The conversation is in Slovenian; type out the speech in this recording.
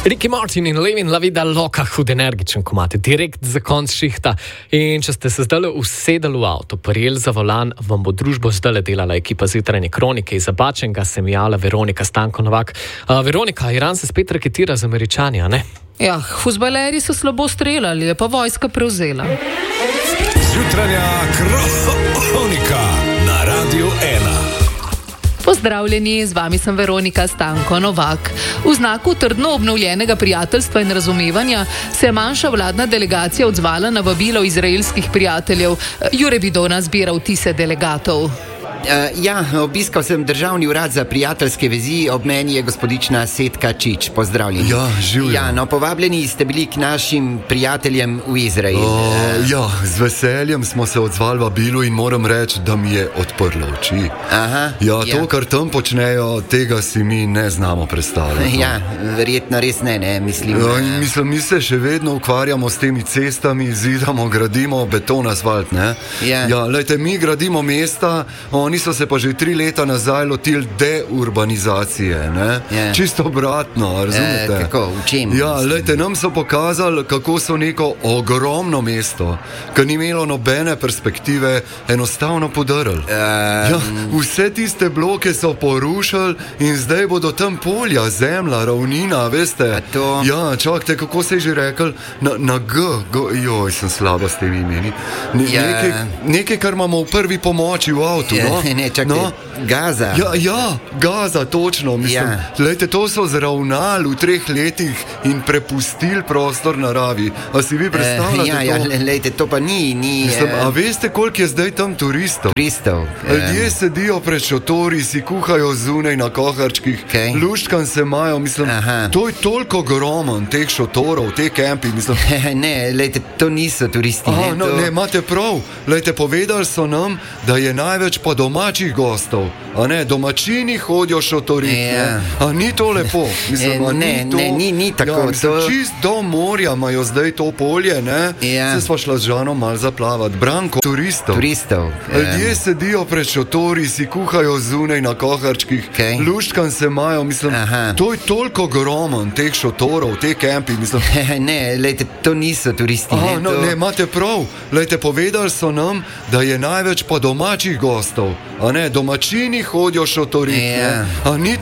Ricky Martin in Levin La Vida Loca, hud energičen komad, direkt za konc šihta. In če ste se zdaj usedeli v avto, prijeli za volan, vam bo družbo zdaj delala ekipa Zjutrajne kronike. Iz Abačenga se mi javlja Veronika Stanko Novak. Veronika, Iran se spet raketira z Američani, a ne? Ja, fuzbaleri so slabo streljali, je pa vojska prevzela. Zjutrajna kronika na Radiu 1. Pozdravljeni, z vami sem Veronika Stanko Novak. V znaku trdno obnovljenega prijateljstva in razumevanja se je manjša vladna delegacija odzvala na vabilo izraelskih prijateljev. Jure Vidona zbira vtise delegatov. Obiskal sem Državni urad za prijateljske vezi, ob meni je gospodična Setka Čič. Pozdravljeni. Življenje. Povabljeni ste bili k našim prijateljem v Izrael. Z veseljem smo se odzvali vabilu in moram reči, da mi je odprlo oči. To, kar tam počnejo, tega si mi ne znamo predstavljati. Verjetno res ne, mislim. Mi se še vedno ukvarjamo s temi cestami, zidamo, gradimo beton, asfalt, ne? Lejte, mi gradimo mesta, oni so se pa že 3 leta nazaj lotili deurbanizacije, ne? Čisto obratno, razumete? Kako, v čem? Lejte, nam so pokazali, kako so neko ogromno mesto, ki ni imelo nobene perspektive, enostavno podrli. Vse tiste bloke so porušili in zdaj bodo tam polja, zemlja, ravnina, veste? Čakajte, kako se je že rekel? Na G, sem slaba s temi imeni. Nekaj, kar imamo v prvi pomoči v avtu, Gaza. Gaza, točno, mislim. Lejte, to so zravnali v 3 letih in prepustili prostor naravi. A si vi predstavljate to? Lejte, to pa ni... Mislim, a veste, koliko je zdaj tam turistov? Ljudje sedijo pred šotori, si kuhajo zunaj na koharčkih, luščkan se imajo, mislim, to je toliko ogromen, teh šotorov, te kempi, mislim. Ne, lejte, to niso turisti. Ne, imate prav. Lejte, povedali so nam, da je največ pa domačih gostov, a ne, domačini hodijo šotoriti. A ni to lepo? Mislim, ni tako. Čist do morja imajo zdaj to polje, ne? Se sva šla z Žanom malo zaplavat. Branko, turistov. Ljudje sedijo pred šotori, si kuhajo zunaj na koharčkih, luščkan se imajo, mislim, to je toliko ogromen, teh šotorov, te kempi, mislim. Ne, lejte, to niso turisti. Ne, imate prav. Lejte, povedali so nam, da je največ pa domačih gostov, a ne, domačini hodijo šotoriti. A ni